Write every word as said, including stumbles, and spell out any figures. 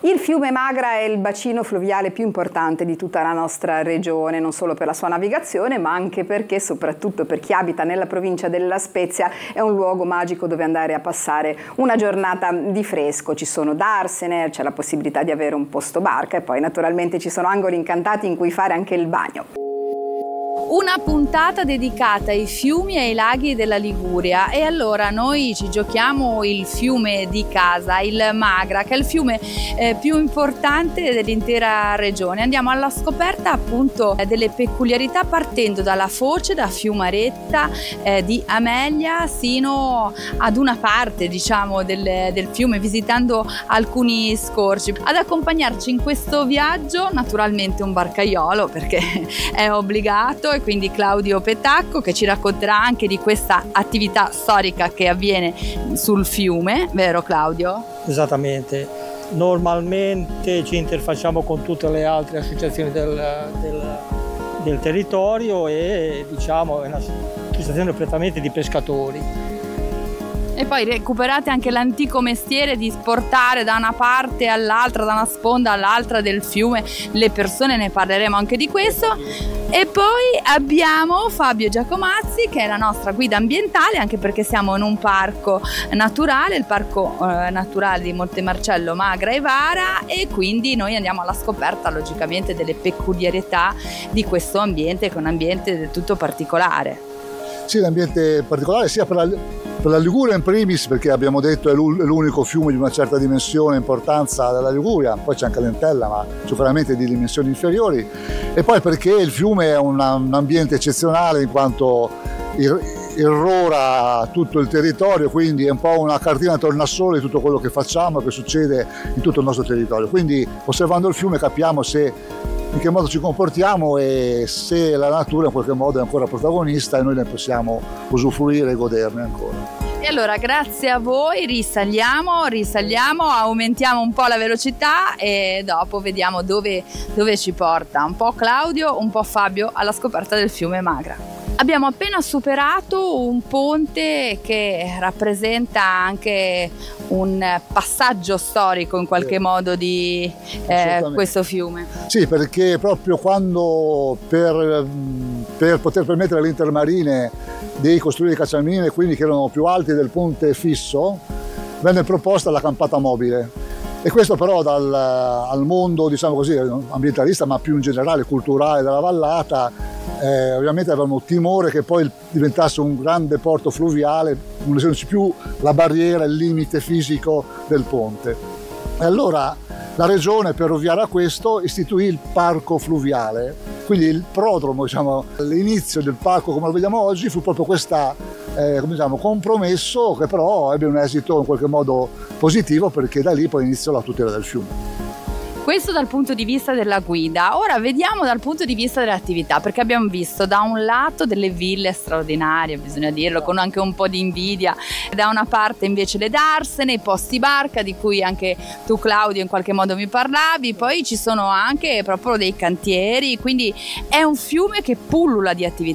Il fiume Magra è il bacino fluviale più importante di tutta la nostra regione, non solo per la sua navigazione, ma anche perché, soprattutto per chi abita nella provincia della Spezia, è un luogo magico dove andare a passare una giornata di fresco. Ci sono darsene, c'è la possibilità di avere un posto barca e poi naturalmente ci sono angoli incantati in cui fare anche il bagno. Una puntata dedicata ai fiumi e ai laghi della Liguria, e allora noi ci giochiamo il fiume di casa, il Magra, che è il fiume eh, più importante dell'intera regione. Andiamo alla scoperta appunto eh, delle peculiarità, partendo dalla foce, da Fiumaretta eh, di Amelia, sino ad una parte diciamo del, del fiume, visitando alcuni scorci. Ad accompagnarci in questo viaggio naturalmente un barcaiolo, perché è obbligato, e quindi Claudio Petacco, che ci racconterà anche di questa attività storica che avviene sul fiume, vero Claudio? Esattamente, normalmente ci interfacciamo con tutte le altre associazioni del, del, del territorio e diciamo è un'associazione prettamente di pescatori. E poi recuperate anche l'antico mestiere di portare da una parte all'altra, da una sponda all'altra del fiume le persone, ne parleremo anche di questo. E poi abbiamo Fabio Giacomazzi, che è la nostra guida ambientale, anche perché siamo in un parco naturale, il parco eh, naturale di Montemarcello, Magra e Vara, e quindi noi andiamo alla scoperta logicamente delle peculiarità di questo ambiente, che è un ambiente del tutto particolare. Sì, l'ambiente particolare sia per la, per la Liguria in primis, perché abbiamo detto è l'unico fiume di una certa dimensione e importanza della Liguria, poi c'è anche l'Entella, ma sicuramente di dimensioni inferiori, e poi perché il fiume è una, un ambiente eccezionale in quanto irrora tutto il territorio, quindi è un po' una cartina tornasole di tutto quello che facciamo e che succede in tutto il nostro territorio. Quindi osservando il fiume capiamo se in che modo ci comportiamo e se la natura in qualche modo è ancora protagonista e noi ne possiamo usufruire e goderne ancora. E allora grazie a voi risaliamo, risaliamo, aumentiamo un po' la velocità e dopo vediamo dove, dove ci porta. Un po' Claudio, un po' Fabio alla scoperta del fiume Magra. Abbiamo appena superato un ponte che rappresenta anche un passaggio storico in qualche modo di eh, questo fiume. Sì, perché proprio quando per, per poter permettere alle intermarine di costruire i cacciamine, quindi che erano più alti del ponte fisso, venne proposta la campata mobile. E questo però dal, al mondo, diciamo così, ambientalista, ma più in generale culturale della vallata, eh, ovviamente avevano timore che poi diventasse un grande porto fluviale, non essendoci più la barriera, il limite fisico del ponte. E allora la regione, per ovviare a questo, istituì il parco fluviale, quindi il prodromo, diciamo, l'inizio del parco come lo vediamo oggi fu proprio questa Eh, come diciamo, compromesso, che però ebbe un esito in qualche modo positivo, perché da lì poi iniziò la tutela del fiume. Questo dal punto di vista della guida. Ora vediamo dal punto di vista delle attività, perché abbiamo visto da un lato delle ville straordinarie, bisogna dirlo, con anche un po' di invidia, da una parte invece le darsene, i posti barca di cui anche tu Claudio in qualche modo mi parlavi, poi ci sono anche proprio dei cantieri, quindi è un fiume che pullula di attività.